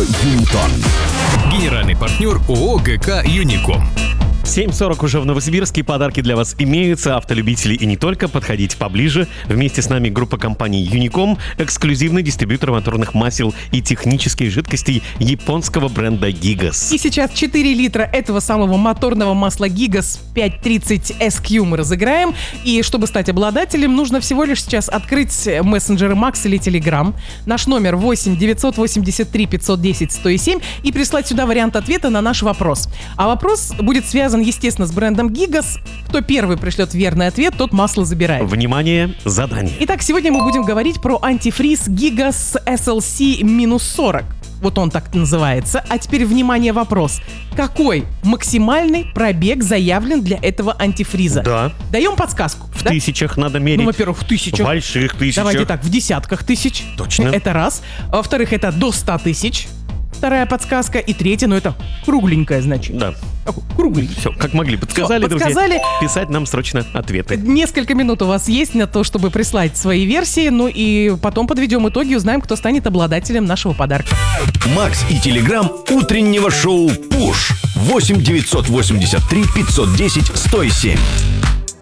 Юнитон. Генеральный партнер ООО ГК «Юником». 7:40 уже в Новосибирске. Подарки для вас имеются. Автолюбители и не только. Подходите поближе. Вместе с нами группа компаний Юником, эксклюзивный дистрибьютор моторных масел и технических жидкостей японского бренда Гигас. И сейчас 4 литра этого самого моторного масла Гигас 530 SQ мы разыграем. И чтобы стать обладателем, нужно всего лишь сейчас открыть мессенджеры Макс или Telegram. Наш номер 8 983 510 107 и прислать сюда вариант ответа на наш вопрос. А вопрос будет связан, естественно, с брендом Гигас. Кто первый пришлет верный ответ, тот масло забирает. Внимание, задание. Итак, сегодня мы будем говорить про антифриз Гигас SLC-40. Вот он так называется. А теперь, внимание, вопрос. Какой максимальный пробег заявлен для этого антифриза? Да. Даем подсказку. В тысячах надо мерить. Ну, во-первых, в тысячах. В больших тысячах. Давайте так, в десятках тысяч. Точно. Это раз. Во-вторых, это до 100 тысяч. Вторая подсказка. И третья, это кругленькое значение. Да. Кругленькое. Все, как могли. Подсказали, подсказали. друзья. Писать нам срочно ответы. Несколько минут у вас есть на то, чтобы прислать свои версии. Ну и потом подведем итоги и узнаем, кто станет обладателем нашего подарка. Макс и Телеграм утреннего шоу «Пуш». 8 983 510 107.